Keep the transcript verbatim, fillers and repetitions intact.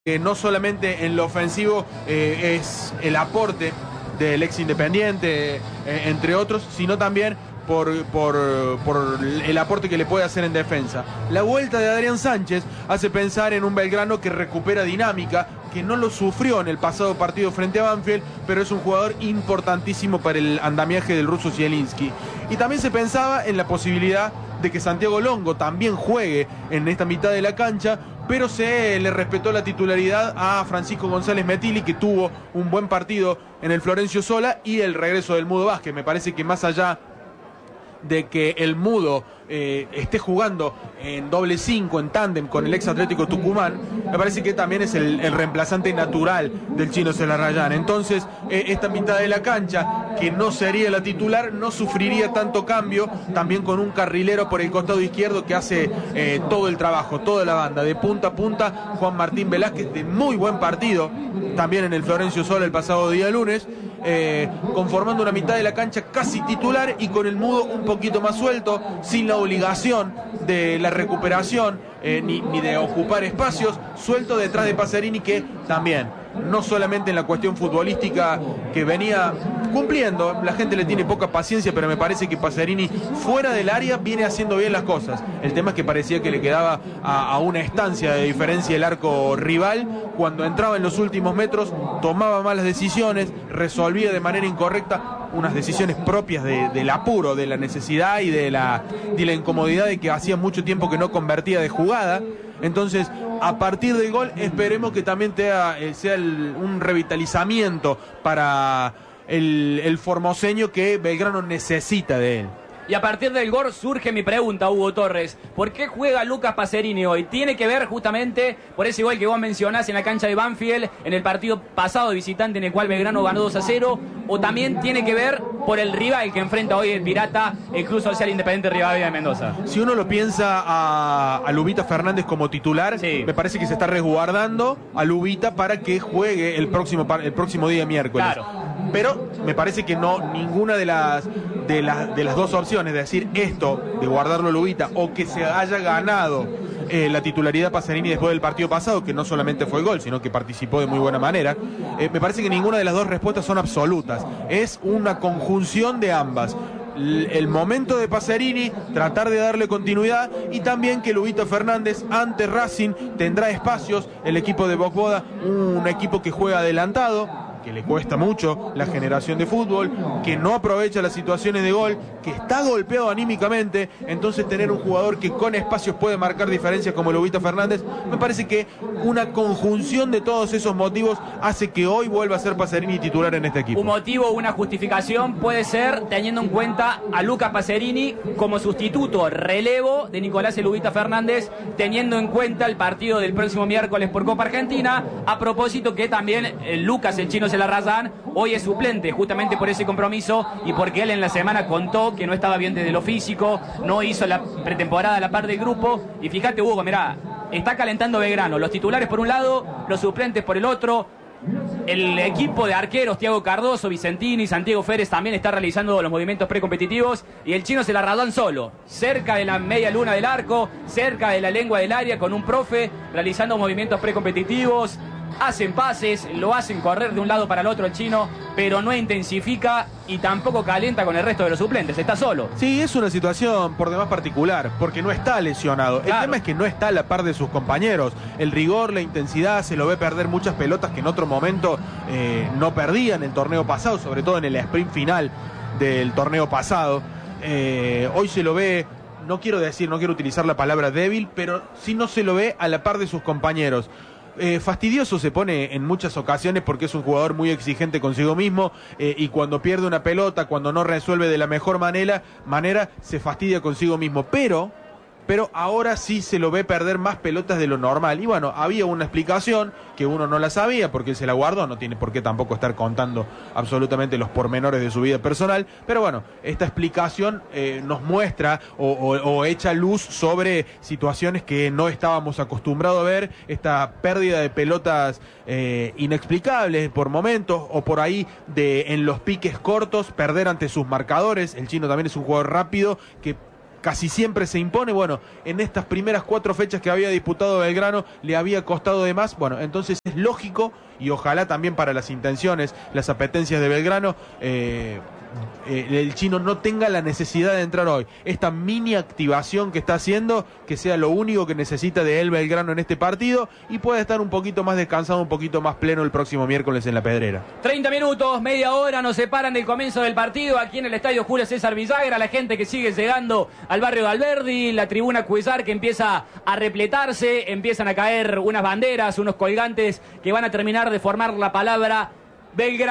que no solamente en lo ofensivo eh, es el aporte del ex Independiente, eh, entre otros, sino también por, por, por el aporte que le puede hacer en defensa. La vuelta de Adrián Sánchez hace pensar en un Belgrano que recupera dinámica, que no lo sufrió en el pasado partido frente a Banfield, pero es un jugador importantísimo para el andamiaje del ruso Zielinski. Y también se pensaba en la posibilidad de que Santiago Longo también juegue en esta mitad de la cancha, pero se le respetó la titularidad a Francisco González Metilli, que tuvo un buen partido en el Florencio Sola, y el regreso del Mudo Vázquez. Me parece que más allá de que el Mudo eh, esté jugando en doble cinco, en tándem con el ex Atlético Tucumán, me parece que también es el, el reemplazante natural del Chino Zelarrayán. Entonces, eh, esta mitad de la cancha, que no sería la titular, no sufriría tanto cambio, también con un carrilero por el costado izquierdo que hace eh, todo el trabajo, toda la banda, de punta a punta. Juan Martín Velázquez, de muy buen partido, también en el Florencio Sola el pasado día lunes, eh, conformando una mitad de la cancha casi titular, y con el Mudo un poquito más suelto, sin la obligación de la recuperación eh, ni, ni de ocupar espacios, suelto detrás de Pacerini, que también, no solamente en la cuestión futbolística que venía cumpliendo, la gente le tiene poca paciencia, pero me parece que Pacerini fuera del área viene haciendo bien las cosas. El tema es que parecía que le quedaba a, a una estancia de diferencia el arco rival. Cuando entraba en los últimos metros tomaba malas decisiones, resolvía de manera incorrecta unas decisiones propias de, del apuro, de la necesidad y de la, de la incomodidad de que hacía mucho tiempo que no convertía de jugada. Entonces, a partir del gol, esperemos que también te haga, eh, sea el, un revitalizamiento para el, el formoseño que Belgrano necesita de él. Y a partir del gol surge mi pregunta, Hugo Torres. ¿Por qué juega Lucas Pacerini hoy? ¿Tiene que ver justamente por ese gol que vos mencionás en la cancha de Banfield, en el partido pasado de visitante en el cual Belgrano ganó dos a cero? ¿O también tiene que ver por el rival que enfrenta hoy el Pirata, el Club Social Independiente Rivadavia de Mendoza? Si uno lo piensa a, a Lubita Fernández como titular, sí, me parece que se está resguardando a Lubita para que juegue el próximo, el próximo día miércoles. Claro. Pero me parece que no, ninguna de las, de las, de las dos opciones, de decir esto, de guardarlo a Lubita, o que se haya ganado eh, la titularidad Pacerini después del partido pasado, que no solamente fue el gol, sino que participó de muy buena manera, eh, me parece que ninguna de las dos respuestas son absolutas. Es una conjunción de ambas. El momento de Pacerini, tratar de darle continuidad, y también que Lubita Fernández ante Racing tendrá espacios. El equipo de Bocboda, un equipo que juega adelantado, que le cuesta mucho la generación de fútbol, que no aprovecha las situaciones de gol, que está golpeado anímicamente. Entonces, tener un jugador que con espacios puede marcar diferencias como Lubita Fernández, me parece que una conjunción de todos esos motivos hace que hoy vuelva a ser Pacerini titular en este equipo. Un motivo, una justificación puede ser teniendo en cuenta a Lucas Pacerini como sustituto, relevo de Nicolás Lubita Fernández, teniendo en cuenta el partido del próximo miércoles por Copa Argentina. A propósito que también eh, Lucas, el Chino Zelarrayán, hoy es suplente justamente por ese compromiso y porque él en la semana contó que no estaba bien desde lo físico, no hizo la pretemporada a la par del grupo. Y fíjate, Hugo, mirá, está calentando Belgrano, los titulares por un lado, los suplentes por el otro. El equipo de arqueros, Thiago Cardoso, Vicentini, Santiago Férez, también está realizando los movimientos precompetitivos, y el Chino Zelarrayán solo, cerca de la media luna del arco, cerca de la lengua del área, con un profe realizando movimientos precompetitivos. Hacen pases, lo hacen correr de un lado para el otro el Chino, pero no intensifica y tampoco calienta con el resto de los suplentes, está solo. Sí, es una situación por demás particular, porque no está lesionado. Claro. El tema es que no está a la par de sus compañeros. El rigor, la intensidad, se lo ve perder muchas pelotas que en otro momento eh, no perdía en el torneo pasado, sobre todo en el sprint final del torneo pasado. Eh, hoy se lo ve, no quiero decir, no quiero utilizar la palabra débil, pero sí no se lo ve a la par de sus compañeros. Eh, fastidioso se pone en muchas ocasiones porque es un jugador muy exigente consigo mismo, eh, y cuando pierde una pelota, cuando no resuelve de la mejor manera, manera se fastidia consigo mismo, pero pero ahora sí se lo ve perder más pelotas de lo normal. Y bueno, había una explicación que uno no la sabía porque él se la guardó, no tiene por qué tampoco estar contando absolutamente los pormenores de su vida personal, pero bueno, esta explicación eh, nos muestra o, o, o echa luz sobre situaciones que no estábamos acostumbrados a ver, esta pérdida de pelotas eh, inexplicables por momentos, o por ahí de en los piques cortos, perder ante sus marcadores. El Chino también es un jugador rápido que casi siempre se impone. Bueno, en estas primeras cuatro fechas que había disputado Belgrano le había costado de más. Bueno, entonces es lógico, y ojalá también para las intenciones, las apetencias de Belgrano, eh, eh, el chino no tenga la necesidad de entrar hoy. Esta mini activación que está haciendo, que sea lo único que necesita de él Belgrano en este partido, y pueda estar un poquito más descansado, un poquito más pleno el próximo miércoles en La Pedrera. treinta minutos, media hora nos separan del comienzo del partido aquí en el estadio Julio César Villagra. La gente que sigue llegando al barrio de Alberdi, la tribuna Cuizar que empieza a repletarse, empiezan a caer unas banderas, unos colgantes que van a terminar de formar la palabra Belgrano.